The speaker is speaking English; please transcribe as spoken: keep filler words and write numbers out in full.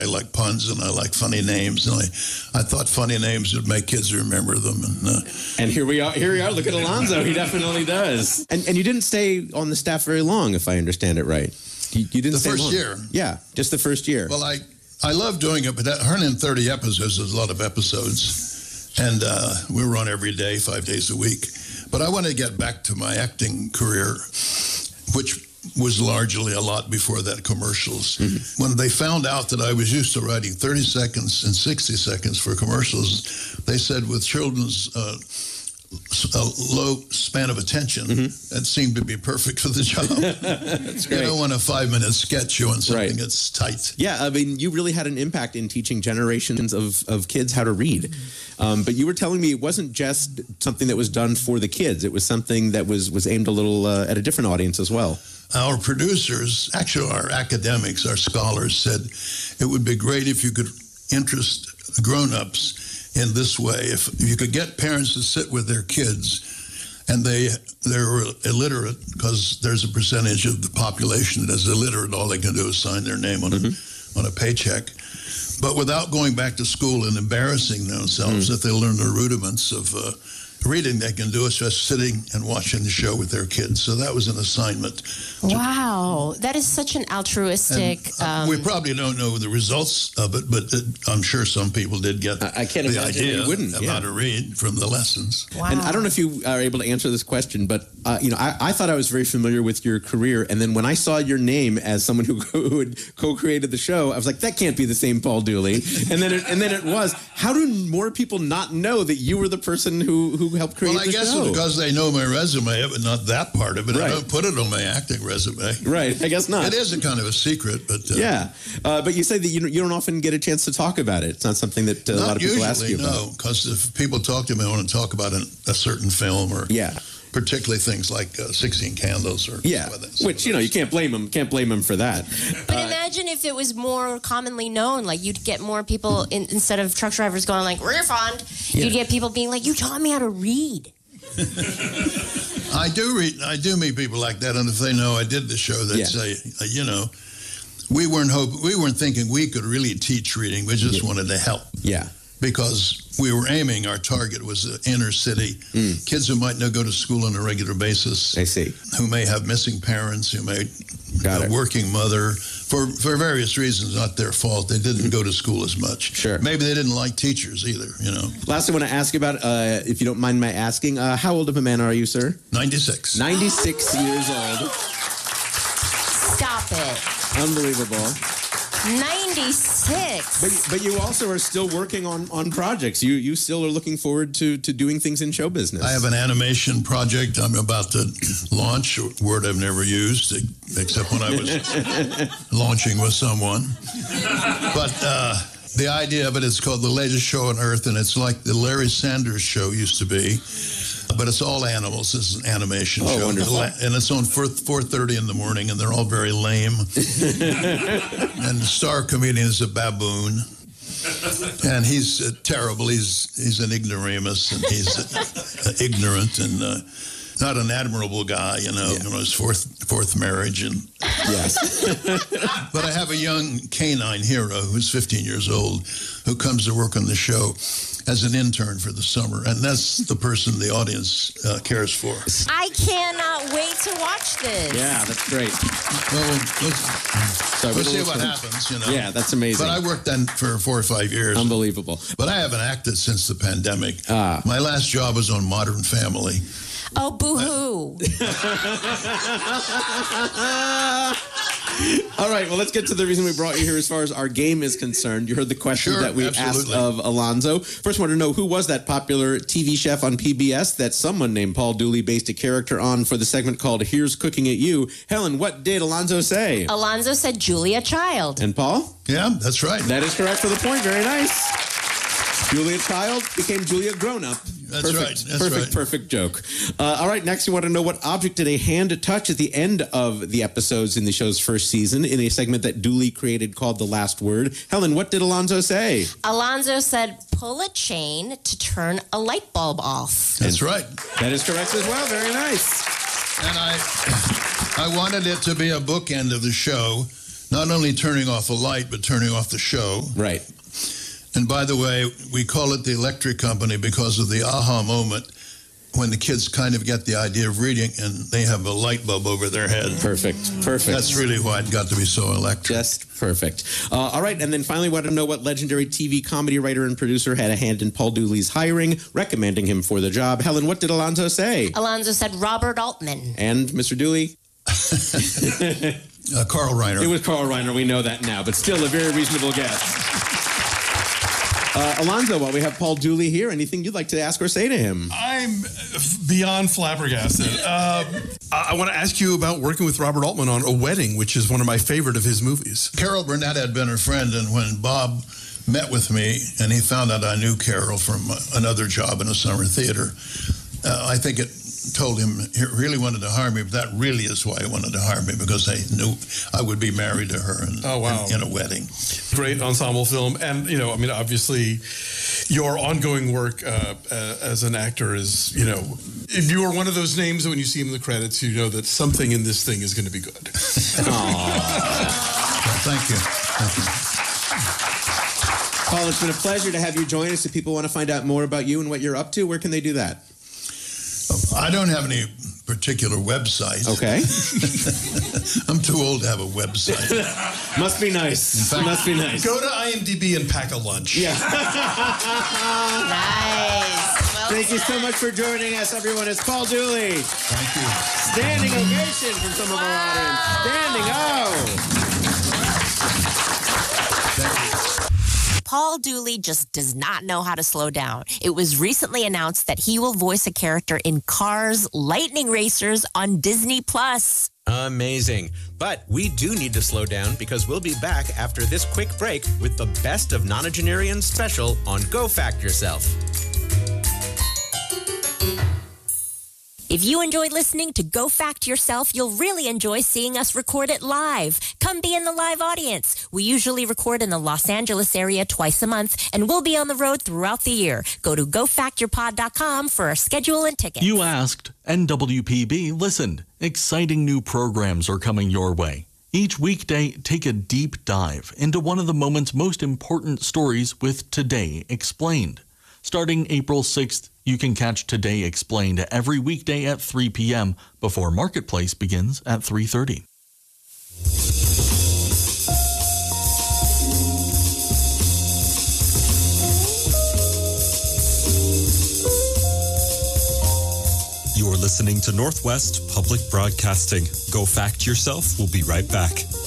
I like puns and I like funny names, and I, I thought funny names would make kids remember them. And uh, and here we are. Here we are. Look at Alonzo. He definitely does. And and you didn't stay on the staff very long, if I understand it right. You, you didn't the stay first long. year. Yeah, just the first year. Well, I I love doing it, but that, one hundred thirty episodes is a lot of episodes, and uh, we were on every day, five days a week. But I want to get back to my acting career, which was largely a lot before that commercials. Mm-hmm. When they found out that I was used to writing thirty seconds and sixty seconds for commercials, they said with children's uh, a low span of attention, mm-hmm. that seemed to be perfect for the job. That's great. You don't want a five-minute sketch showing something right. that's tight. Yeah, I mean, you really had an impact in teaching generations of, of kids how to read. Um, but you were telling me it wasn't just something that was done for the kids. It was something that was, was aimed a little uh, at a different audience as well. Our producers, actually our academics, our scholars, said it would be great if you could interest grown-ups in this way. If you could get parents to sit with their kids and they, they're illiterate, because there's a percentage of the population that is illiterate, all they can do is sign their name on, mm-hmm. a, on a paycheck. But without going back to school and embarrassing themselves, mm. that they learn the rudiments of uh, reading, they can do it just sitting and watching the show with their kids. So that was an assignment. Wow, that is such an altruistic. And, uh, um, we probably don't know the results of it, but it, I'm sure some people did get I, I can't the imagine idea you wouldn't, of yeah. how to read from the lessons. Wow. And I don't know if you are able to answer this question, but uh, you know, I, I thought I was very familiar with your career, and then when I saw your name as someone who, who had co-created the show, I was like, that can't be the same Paul Dooley. And then, it, and then it was. How do more people not know that you were the person who who helped create well, the show? Well, I guess it's because they know my resume, but not that part of it. Right. I don't put it on my acting resume. Right, I guess not. It is a kind of a secret, but uh, yeah. Uh, but you say that you don't, you don't often get a chance to talk about it. It's not something that uh, a lot of people usually, ask you no, about. No, because if people talk to me, I want to talk about an, a certain film or yeah. particularly things like uh, sixteen Candles or yeah, which you know you can't blame them. Can't blame them for that. But uh, imagine if it was more commonly known, like you'd get more people in, instead of truck drivers going like refund. Yeah. You'd get people being like, "You taught me how to read." I do read. I do meet people like that, and if they know I did the show, they'd yeah. say, uh, "You know, we weren't hope we weren't thinking we could really teach reading. We just yeah. wanted to help." Yeah. Because we were aiming, our target was the inner city, mm. kids who might not go to school on a regular basis. I see. Who may have missing parents, who may Got a it. working mother, for, for various reasons, not their fault. They didn't mm. go to school as much. Sure. Maybe they didn't like teachers either, you know. Last thing I want to ask you about, uh, if you don't mind my asking, uh, how old of a man are you, sir? ninety-six. ninety-six years old. Stop it. Unbelievable. ninety-six. But, but you also are still working on, on projects. You you still are looking forward to, to doing things in show business. I have an animation project I'm about to launch, a word I've never used, except when I was launching with someone. But uh, the idea of it is called The Latest Show on Earth, and it's like the Larry Sanders Show used to be. But it's all animals. This is an animation oh, show. Wonderful. And it's on four thirty in the morning, and they're all very lame. And the star comedian is a baboon. And he's uh, terrible. He's he's an ignoramus, and he's uh, ignorant and uh, not an admirable guy, you know, yeah. you know, his fourth fourth marriage. And yes. But I have a young canine hero who's fifteen years old who comes to work on the show as an intern for the summer, and that's the person the audience uh, cares for. I cannot wait to watch this. Yeah, that's great. Well, let's, Sorry, we'll see what happens, you know. Yeah, that's amazing. But I worked on for four or five years. Unbelievable. But I haven't acted since the pandemic. Ah. My last job was on Modern Family. Oh, boo-hoo. All right, well, let's get to the reason we brought you here as far as our game is concerned. You heard the question sure, that we absolutely. asked of Alonzo. First, I want to know, who was that popular T V chef on P B S that someone named Paul Dooley based a character on for the segment called Here's Cooking at You? Helen, what did Alonzo say? Alonzo said Julia Child. And Paul? Yeah, that's right. That is correct for the point. Very nice. Julia Child became Julia Grown Up. That's perfect, right. That's perfect, right. perfect joke. Uh, all right, next you want to know what object did a hand touch at the end of the episodes in the show's first season in a segment that Dooley created called The Last Word. Helen, what did Alonzo say? Alonzo said, pull a chain to turn a light bulb off. That's and right. That is correct as well. Very nice. And I, I wanted it to be a bookend of the show not only turning off a light, but turning off the show. Right. And by the way, we call it the electric company because of the aha moment when the kids kind of get the idea of reading and they have a light bulb over their head. Perfect. Perfect. That's really why it got to be so electric. Just perfect. Uh, all right. And then finally, want to know what legendary T V comedy writer and producer had a hand in Paul Dooley's hiring, recommending him for the job. Helen, what did Alonzo say? Alonzo said Robert Altman. And Mister Dooley? uh, Carl Reiner. It was Carl Reiner. We know that now, but still a very reasonable guess. Uh, Alonzo, while we have Paul Dooley here, anything you'd like to ask or say to him? I'm beyond flabbergasted. Um, I, I want to ask you about working with Robert Altman on A Wedding, which is one of my favorite of his movies. Carol Burnett had been a friend, and when Bob met with me and he found out I knew Carol from another job in a summer theater, uh, I think it told him he really wanted to hire me, but that really is why he wanted to hire me, because they knew I would be married to her in, oh, wow. in, in a wedding. Great ensemble film. And, you know, I mean, obviously, your ongoing work uh, uh, as an actor is, you know, if you are one of those names that when you see him in the credits, you know that something in this thing is going to be good. Well, thank you. Thank you. Paul, it's been a pleasure to have you join us. If people want to find out more about you and what you're up to, where can they do that? I don't have any particular website. Okay. I'm too old to have a website. Must be nice. Fact, Must be nice. Go to I M D B and pack a lunch. Yeah. Nice. Well Thank said. you so much for joining us, everyone. It's Paul Dooley. Thank you. Standing ovation from some of our audience. Standing O. Paul Dooley just does not know how to slow down. It was recently announced that he will voice a character in Cars Lightning Racers on Disney Plus. Amazing. But we do need to slow down because we'll be back after this quick break with the best of Nonagenarian special on Go Fact Yourself. If you enjoyed listening to Go Fact Yourself, you'll really enjoy seeing us record it live. Come be in the live audience. We usually record in the Los Angeles area twice a month, and we'll be on the road throughout the year. Go to go fact your pod dot com for our schedule and tickets. You asked, and W P B listened. Exciting new programs are coming your way. Each weekday, take a deep dive into one of the moment's most important stories with Today Explained. Starting April sixth, you can catch Today Explained every weekday at three p.m. before Marketplace begins at three thirty. You're listening to Northwest Public Broadcasting. Go Fact Yourself. We'll be right back.